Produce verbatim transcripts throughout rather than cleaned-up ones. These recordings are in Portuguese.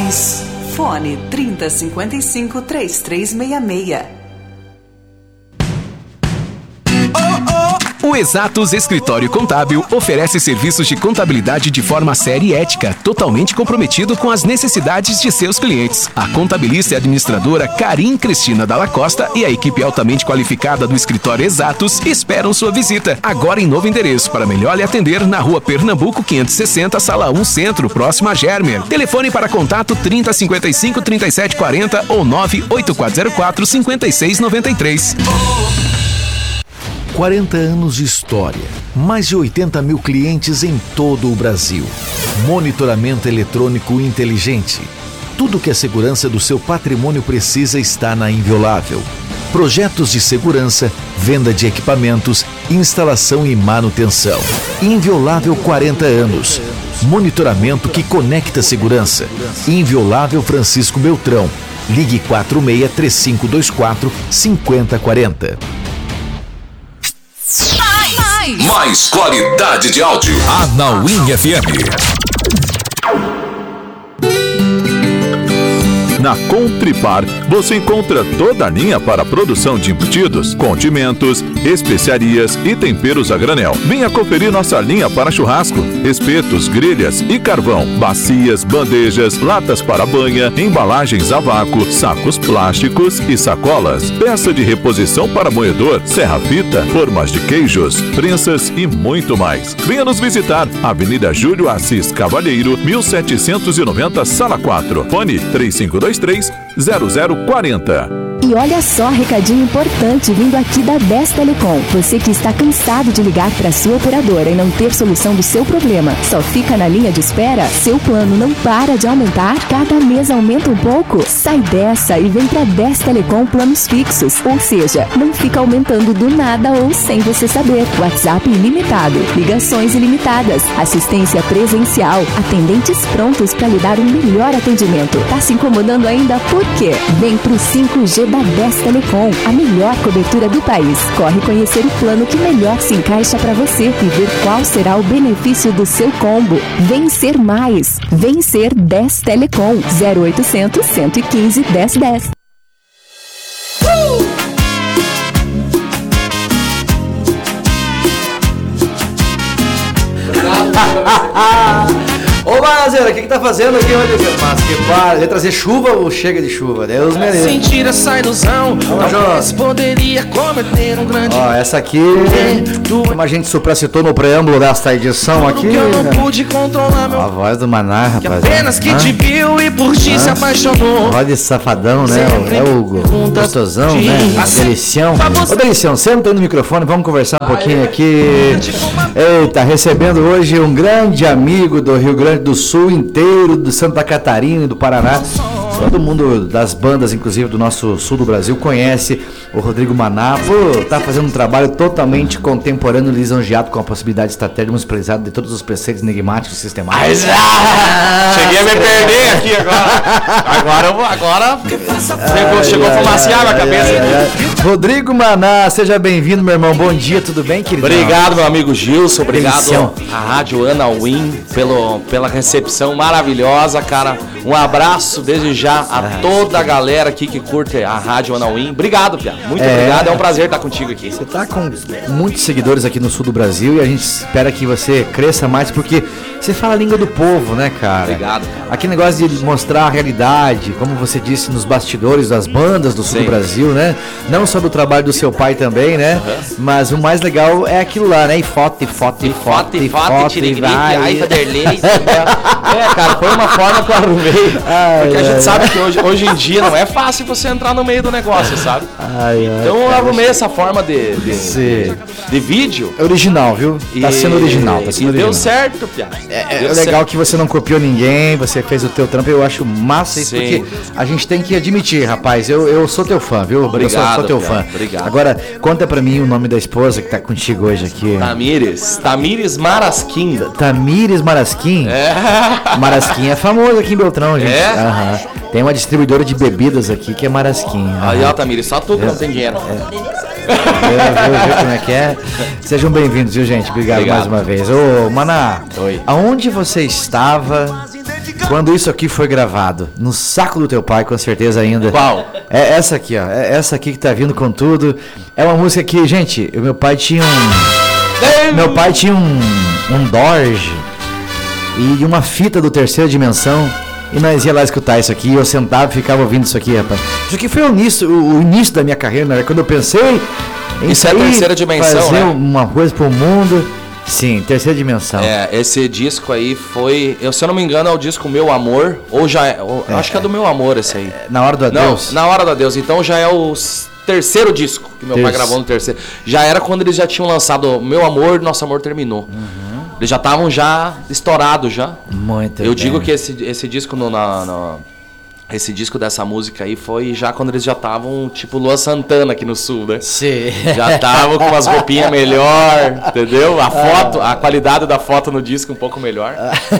mais. Fone trinta cinquenta e cinco, trinta e três sessenta e seis. O Exatos Escritório Contábil oferece serviços de contabilidade de forma séria e ética, totalmente comprometido com as necessidades de seus clientes. A contabilista e administradora Karim Cristina Dalla Costa e a equipe altamente qualificada do Escritório Exatos esperam sua visita. Agora em novo endereço, para melhor lhe atender, na Rua Pernambuco quinhentos e sessenta, Sala um Centro, próximo a Germer. Telefone para contato trinta cinquenta e cinco, trinta e sete quarenta ou nove oito quatro zero quatro, cinco seis nove três. quarenta anos de história, mais de oitenta mil clientes em todo o Brasil. Monitoramento eletrônico inteligente. Tudo que a segurança do seu patrimônio precisa está na Inviolável. Projetos de segurança, venda de equipamentos, instalação e manutenção. Inviolável quarenta anos. Monitoramento que conecta segurança. Inviolável Francisco Beltrão. Ligue quatro seis três cinco dois quatro cinco zero quatro zero. Mais. Mais qualidade de áudio. Anauim F M. Na Contripar, você encontra toda a linha para a produção de embutidos, condimentos, especiarias e temperos a granel. Venha conferir nossa linha para churrasco, espetos, grelhas e carvão, bacias, bandejas, latas para banha, embalagens a vácuo, sacos plásticos e sacolas, peça de reposição para moedor, serra-fita, formas de queijos, prensas e muito mais. Venha nos visitar, Avenida Júlio Assis Cavalheiro, mil setecentos e noventa, Sala quatro, fone três cinco dois três zero zero quatro zero. E olha só, recadinho importante vindo aqui da dez Telecom. Você que está cansado de ligar para sua operadora e não ter solução do seu problema, só fica na linha de espera? Seu plano não para de aumentar? Cada mês aumenta um pouco? Sai dessa e vem para dez Telecom planos fixos. Ou seja, não fica aumentando do nada ou sem você saber. WhatsApp ilimitado, ligações ilimitadas, assistência presencial, atendentes prontos para lhe dar um melhor atendimento. Tá se incomodando ainda? Por quê? Vem pro cinco G da dez Telecom, a melhor cobertura do país. Corre conhecer o plano que melhor se encaixa para você e ver qual será o benefício do seu combo. Vencer mais. Vencer dez Telecom. zero oitocentos, cento e quinze, dez dez. Uh! Ô Mazeira, o que que tá fazendo aqui hoje? Mas que para, vai trazer chuva ou chega de chuva? Deus me livre. Sentir essa ilusão, talvez poderia cometer um grande... Ó, essa aqui, como a gente supracitou no preâmbulo desta edição aqui, eu não pude controlar meu... a voz do Maná, rapaz. Apenas que te viu e por ti se apaixonou. Voz de safadão, né? É o gostosão, né? Delicião. Ô Delicião, senta aí no microfone, vamos conversar um pouquinho aqui. Eita, recebendo hoje um grande amigo do Rio Grande do Sul inteiro, de Santa Catarina e do Paraná. Todo mundo das bandas, inclusive do nosso sul do Brasil, conhece o Rodrigo Maná. Pô, tá fazendo um trabalho totalmente contemporâneo, lisonjeado com a possibilidade de estratégia musicalizada de todos os preceitos enigmáticos e sistemáticos. Cheguei a me perder aqui agora. Agora eu vou. Agora chegou, chegou a fumaciar na cabeça. Ai, ai. Rodrigo Maná, seja bem-vindo, meu irmão. Bom dia, tudo bem, querido? Obrigado, meu amigo Gilson. Obrigado à Rádio Anauim pelo, pela recepção maravilhosa, cara. Um abraço desde já a toda a galera aqui que curte a Rádio Anauim. Obrigado, Pia. Muito é, obrigado. É um prazer estar contigo aqui. Você tá com muitos seguidores aqui no sul do Brasil e a gente espera que você cresça mais porque você fala a língua do povo, né, cara? Obrigado. Cara. Aquele negócio de mostrar a realidade, como você disse, nos bastidores das bandas do sul Sim. do Brasil, né? Não só do trabalho do seu pai também, né? Uhum. Mas o mais legal é aquilo lá, né? E foto, e foto, e foto, e foto, tirigripe, ai, Vanderlei. É, cara, foi uma forma que eu arrumei. Ai, porque a gente ai, sabe ai. que hoje, hoje em dia não é fácil você entrar no meio do negócio, sabe? Ai, ai, então eu arrumei essa forma de, de, de vídeo. É original, viu? E, tá sendo original, tá sendo e original. Deu certo, Pia. É, é legal certo. Que você não copiou ninguém, você fez o teu trampo, eu acho massa isso, porque a gente tem que admitir, rapaz, eu, eu sou teu fã, viu? Obrigado, eu sou, sou teu Pia. fã. Obrigado. Agora, conta pra mim o nome da esposa que tá contigo hoje aqui. Tamires. Tamires Marasquim. Tamires Marasquim? É. Marasquim é famoso aqui em Beltrão, gente. É? Uhum. Tem uma distribuidora de bebidas aqui que é Marasquim. Uhum. Aí, ó, Tamires, só tu que não tem dinheiro. É. Vou ver como é que é. Sejam bem-vindos, viu, gente? Obrigado, Obrigado mais uma vez. Ô, Maná, Oi. aonde você estava quando isso aqui foi gravado? No saco do teu pai, com certeza ainda. Qual? É essa aqui, ó. É essa aqui que tá vindo com tudo. É uma música que, gente, o meu pai tinha um... Meu pai tinha um, um Dorje e uma fita do Terceira Dimensão. E nós ia lá escutar isso aqui, eu sentava e ficava ouvindo isso aqui, rapaz. Isso aqui foi o início, o, o início da minha carreira, né? Quando eu pensei em isso sair, é a Terceira Dimensão, fazer né? uma coisa pro mundo. Sim, Terceira Dimensão. É, esse disco aí foi, eu, se eu não me engano, é o disco Meu Amor, ou já é, ou, é acho que é do Meu Amor esse aí. É, na Hora do Adeus? Não, Na Hora do Adeus, então já é o terceiro disco que meu Terço. pai gravou no terceiro. Já era quando eles já tinham lançado Meu Amor, Nosso Amor Terminou. Uhum. Eles já estavam já estourados já. Muito Eu bem. digo que esse, esse disco no, na, na, esse disco dessa música aí foi já quando eles já estavam tipo Luan Santana aqui no sul, né? Sim. Já estavam com umas roupinhas melhor, entendeu? A foto, a qualidade da foto no disco um pouco melhor.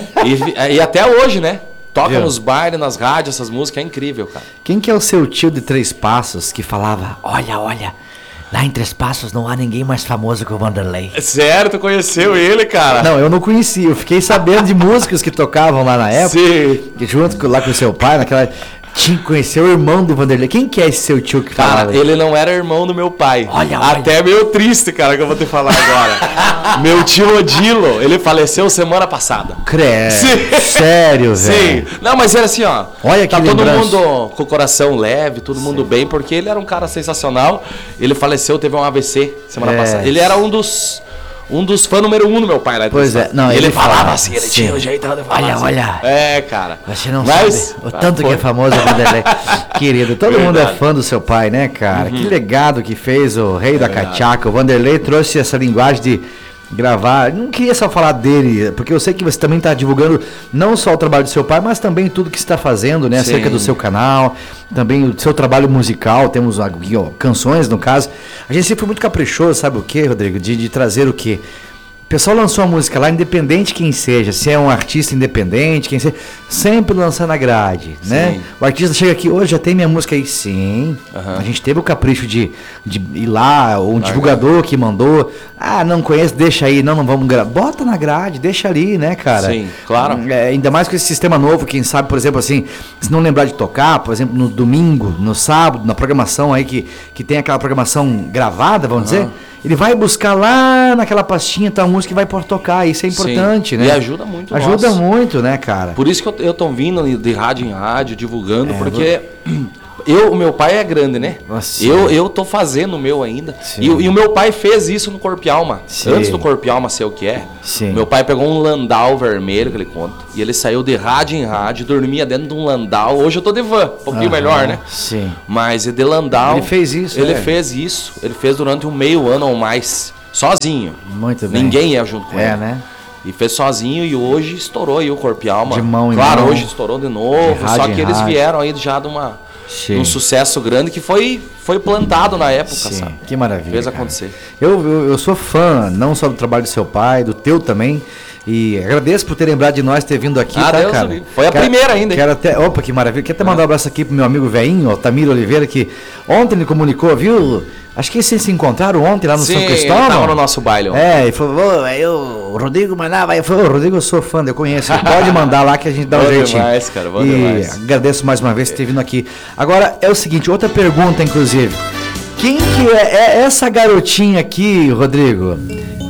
E, e até hoje, né? Toca Viu? nos bailes, nas rádios, essas músicas, é incrível, cara. Quem que é o seu tio de Três Passos que falava, olha, olha... Lá em Três Passos não há ninguém mais famoso que o Vanderlei. Sério? Tu conheceu ele, cara? Não, eu não conheci. Eu fiquei sabendo de músicos que tocavam lá na época. Sim. Junto com, lá com o seu pai, naquela... Tinha que conhecer o irmão do Vanderlei. Quem que é esse seu tio que cara, falava? Ele não era irmão do meu pai. Olha, Até olha. meio triste, cara, que eu vou te falar agora. Meu tio Odilo, ele faleceu semana passada. Credo. Sério, velho? Sim. Não, mas era assim, ó. Olha que tá todo lembrança. mundo com o coração leve, todo mundo Sim. bem, porque ele era um cara sensacional. Ele faleceu, teve um A V C semana é. passada. Ele era um dos... Um dos fãs número um do meu pai lá. Pois é, não, ele, ele falava fala, assim, ele sim. tinha um jeitão de falar Olha, assim. olha. É, cara. Você não Mas, sabe o tanto que é famoso o Vanderlei. Querido, todo Verdade. mundo é fã do seu pai, né, cara? Uhum. Que legado que fez o rei é da verdade. cachaca. O Vanderlei trouxe essa linguagem de gravar. Não queria só falar dele, porque eu sei que você também está divulgando não só o trabalho do seu pai, mas também tudo que está fazendo, né? Sim. Acerca do seu canal, também o seu trabalho musical. Temos aqui, ó, canções, no caso. A gente sempre foi muito caprichoso, sabe o quê, Rodrigo? De, de trazer o quê? O pessoal lançou a música lá, independente quem seja, se é um artista independente, quem seja, sempre lançando a grade, sim. né? O artista chega aqui, hoje já tem minha música aí, sim. Uhum. A gente teve o capricho de, de ir lá, ou um Larga. divulgador que mandou, ah, não conheço, deixa aí, não, não vamos gravar. Bota na grade, deixa ali, né, cara? Sim, claro. É, ainda mais com esse sistema novo, quem sabe, por exemplo, assim, se não lembrar de tocar, por exemplo, no domingo, no sábado, na programação aí, que, que tem aquela programação gravada, vamos uhum. dizer, ele vai buscar lá naquela pastinha tal música e vai por tocar. Isso é importante, Sim. né? E ajuda muito. Ajuda nossa. muito, né, cara? Por isso que eu, eu tô vindo de rádio em rádio, divulgando, é, porque eu, o meu pai é grande, né? Nossa, eu, eu tô fazendo o meu ainda. E, e o meu pai fez isso no Corpo e Alma. Sim. Antes do Corpo e Alma ser o que é. Sim. Meu pai pegou um Landau vermelho, que ele conta, e ele saiu de rádio em rádio, dormia dentro de um Landau. Hoje eu tô de van, um pouquinho ah, melhor, né? Sim. Mas de Landau... Ele fez isso, Ele é. fez isso. Ele fez durante um meio ano ou mais, sozinho. Muito bem. Ninguém ia junto com é, ele. É, né? E fez sozinho e hoje estourou aí o Corpo e Alma. De mão em Claro, mão. hoje estourou de novo, De rádio só que eles rádio. vieram aí já de uma... um sucesso grande que foi, foi plantado na época, Sim, sabe? Que maravilha. Fez cara. acontecer. Eu, eu, eu sou fã, não só do trabalho do seu pai, do teu também. E agradeço por ter lembrado de nós, ter vindo aqui, ah, tá, Deus cara? Deus. Foi a quero, primeira ainda. Quero até, opa, que maravilha. Quero até mandar um abraço aqui pro meu amigo velhinho, Altamiro Oliveira, que ontem ele comunicou, viu? Acho que vocês se encontraram ontem lá no Sim, São Cristóvão. Sim, tava no nosso baile. Ontem. É, e falou, eu, o Rodrigo mandava, eu falei, Rodrigo, eu sou fã, eu conheço. Pode mandar lá que a gente dá um bom jeitinho. Demais, cara, bom e demais. agradeço mais uma vez por ter vindo aqui. Agora, é o seguinte, outra pergunta, inclusive. Quem que é, é essa garotinha aqui, Rodrigo?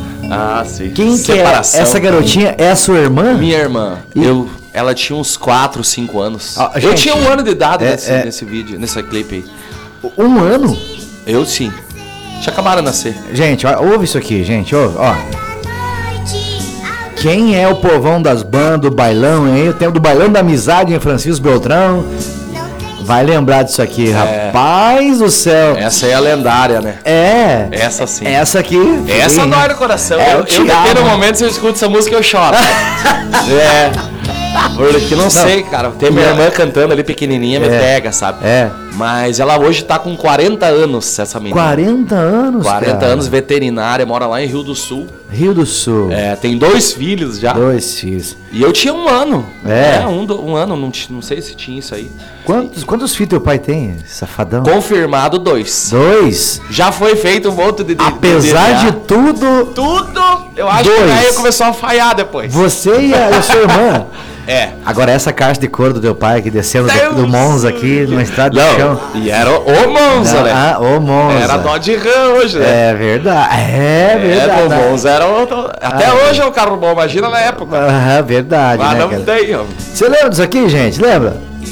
Ah, sim. Quem Separação. que é essa garotinha? É a sua irmã? Minha irmã. E... Eu, ela tinha uns quatro, cinco anos. Ah, eu gente, tinha um ano de idade é, nesse, é... nesse vídeo, nesse clipe aí. Um ano? Eu sim. Tinha acabado de nascer. Gente, ó, ouve isso aqui, gente, ouve, ó. Quem é o povão das bandas, do bailão, hein? O tempo do bailão da amizade em Francisco Beltrão. Vai lembrar disso aqui, é. Rapaz do céu. Essa é a lendária, né? É. Essa sim. Essa aqui. Essa sim. dói no coração. É, eu, eu naquele momento, se eu escuto essa música, eu choro. é. Porque não, não sei, cara. Tem minha irmã cantando ali pequenininha, me é. pega, sabe? É. Mas ela hoje tá com quarenta anos, essa menina. quarenta anos, quarenta cara. anos, veterinária, mora lá em Rio do Sul. Rio do Sul. É, tem dois filhos já. Dois filhos. E eu tinha um ano. É? é um, do, um ano, não, não sei se tinha isso aí. Quantos, quantos filhos teu pai tem, safadão? Confirmado dois. Dois? Já foi feito um monte de... de Apesar de, de tudo... Tudo! Eu acho dois. que aí começou a falhar depois. Você e a, a sua irmã. É. Agora essa caixa de couro do teu pai aqui descendo do, do Monza aqui no estrada de chão. E era o, o Monza, Não, né? Ah, o Monza. Era Dodge Ram hoje, né? É verdade. É verdade. É, o Monza era o, até ah, hoje é o carro bom, imagina na época. Ah, verdade. Mas né, não cara? tem, ó. Você lembra disso aqui, gente? Lembra?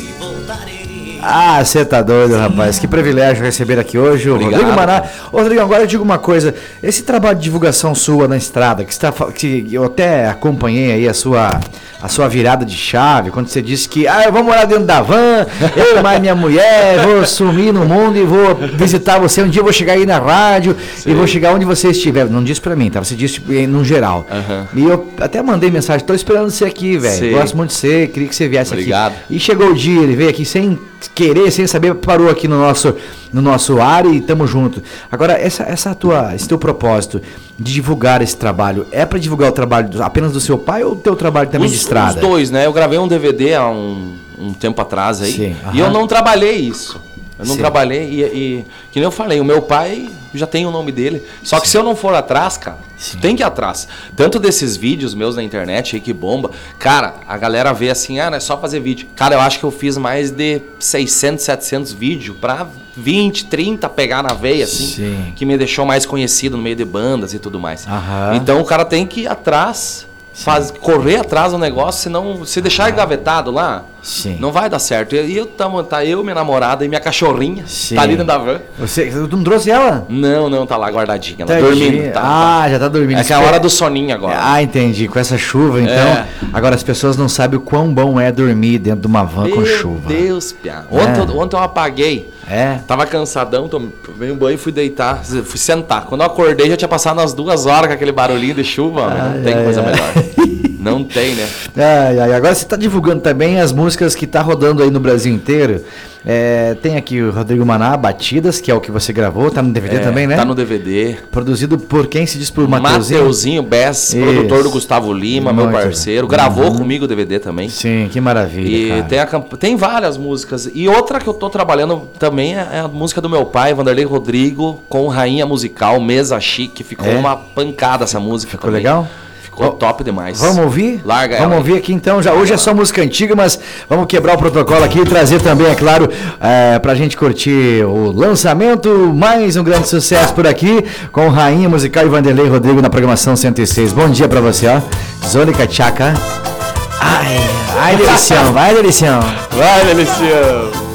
Ah, você tá doido, rapaz. Que privilégio receber aqui hoje o Obrigado, Rodrigo Maná. Ô, Rodrigo, agora eu digo uma coisa. Esse trabalho de divulgação sua na estrada, que, está, que eu até acompanhei aí a sua, a sua virada de chave, quando você disse que ah, eu vou morar dentro da van, eu mais minha mulher, vou sumir no mundo e vou visitar você. Um dia eu vou chegar aí na rádio Sim. e vou chegar onde você estiver. Não disse pra mim, tá? Você disse no geral. Uhum. E eu até mandei mensagem, tô esperando você aqui, velho. Gosto muito de você, queria que você viesse Obrigado. aqui. E chegou o dia, ele veio aqui sem querer, sem saber, parou aqui no nosso, no nosso ar e tamo junto. Agora, essa, essa tua, esse teu propósito de divulgar esse trabalho, é para divulgar o trabalho do, apenas do seu pai ou o teu trabalho também os, de estrada? Os dois, né? Eu gravei um D V D há um, um tempo atrás aí. Sim, e eu não trabalhei isso. Eu não Sim. trabalhei e, e, que nem eu falei, o meu pai já tem o nome dele. Só que Sim. se eu não for atrás, cara, Sim. tem que ir atrás. Tanto desses vídeos meus na internet aí que bomba. Cara, a galera vê assim, ah, não é só fazer vídeo. Cara, eu acho que eu fiz mais de seiscentos, setecentos vídeos pra vinte, trinta pegar na veia, assim. Sim. Que me deixou mais conhecido no meio de bandas e tudo mais. Aham. Então o cara tem que ir atrás. Faz, correr atrás do negócio, senão se deixar engavetado lá, Sim. não vai dar certo. E eu, tá, tá eu, minha namorada e minha cachorrinha, Sim. tá ali dentro da van. Você, tu não trouxe ela? Não, não, tá lá guardadinha, ela Tá dormindo. Tá, ah, tá. já tá dormindo. É que é a hora do soninho agora. Ah, entendi. Com essa chuva, então. É. Agora as pessoas não sabem o quão bom é dormir dentro de uma van Meu com chuva. Meu Deus, piá. Ontem, É. eu, ontem eu apaguei. É. Tava cansadão, tomei um banho e fui deitar, fui sentar. Quando eu acordei já tinha passado umas duas horas com aquele barulhinho de chuva. Ai, não tem ai, coisa ai. melhor. Não tem, né? Ai, ai, agora você está divulgando também as músicas que tá rodando aí no Brasil inteiro. É, tem aqui o Rodrigo Maná, Batidas, que é o que você gravou, tá no D V D É, também, né? Tá no D V D. Produzido por quem se diz por Mateuzinho? Mateuzinho Bess, Isso. produtor do Gustavo Lima, Muito meu parceiro. bem. Gravou Uhum. comigo o D V D também. Sim, que maravilha, E cara. tem, a, camp- tem várias músicas. E outra que eu tô trabalhando também é, é a música do meu pai, Vanderlei Rodrigo, com Rainha Musical, Mesa Chique. Ficou É? uma pancada essa música. Ficou também. legal? Ficou top demais. Vamos ouvir? Larga Vamos ela. ouvir aqui então. Já, hoje é só música antiga, mas vamos quebrar o protocolo aqui e trazer também, é claro, é, pra gente curtir o lançamento. Mais um grande sucesso por aqui com Rainha Musical e Vanderlei Rodrigo na programação cento e seis. Bom dia pra você, ó. Zônica Tchaca. Ai, ai, delicião, vai, delicião. Vai, Delicião.